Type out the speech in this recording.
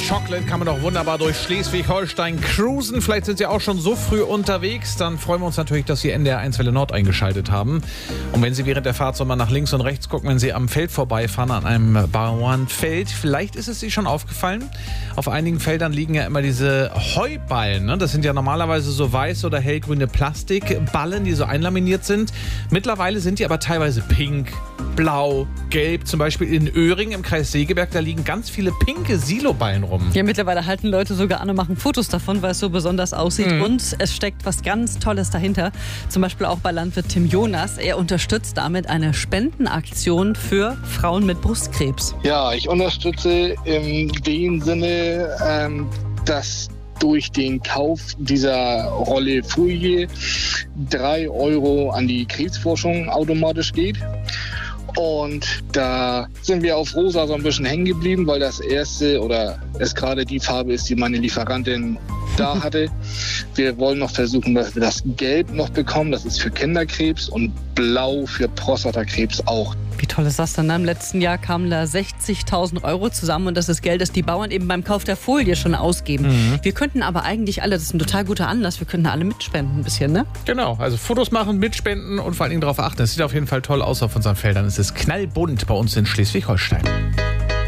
Chocolate kann man doch wunderbar durch Schleswig-Holstein cruisen. Vielleicht sind Sie auch schon so früh unterwegs. Dann freuen wir uns natürlich, dass Sie NDR 1 Welle Nord eingeschaltet haben. Und wenn Sie während der Fahrt so mal nach links und rechts gucken, wenn Sie am Feld vorbeifahren, an einem Bauernfeld, vielleicht ist es Ihnen schon aufgefallen, auf einigen Feldern liegen ja immer diese Heuballen. Ne? Das sind ja normalerweise so weiß oder hellgrüne Plastikballen, die so einlaminiert sind. Mittlerweile sind die aber teilweise pink, blau, gelb. Zum Beispiel in Öhring im Kreis Segeberg, da liegen ganz viele pinke Siloballen rum. Ja, mittlerweile halten Leute sogar an und machen Fotos davon, weil es so besonders aussieht. Und es steckt was ganz Tolles dahinter. Zum Beispiel auch bei Landwirt Tim Jonas. Er unterstützt damit eine Spendenaktion für Frauen mit Brustkrebs. Ja, ich unterstütze in dem Sinne, dass durch den Kauf dieser Rolle Folie 3 € an die Krebsforschung automatisch geht. Und da sind wir auf rosa so ein bisschen hängen geblieben, weil das erste oder es gerade die Farbe ist, die meine Lieferantin da hatte. Wir wollen noch versuchen, dass wir das Gelb noch bekommen. Das ist für Kinderkrebs und Blau für Prostatakrebs auch. Wie toll ist das denn? Im letzten Jahr kamen da 60.000 € zusammen und das ist Geld, das die Bauern eben beim Kauf der Folie schon ausgeben. Wir könnten aber eigentlich alle, das ist ein total guter Anlass, wir könnten alle mitspenden ein bisschen, ne? Genau, also Fotos machen, mitspenden und vor allen Dingen darauf achten. Es sieht auf jeden Fall toll aus auf unseren Feldern. Es ist knallbunt bei uns in Schleswig-Holstein.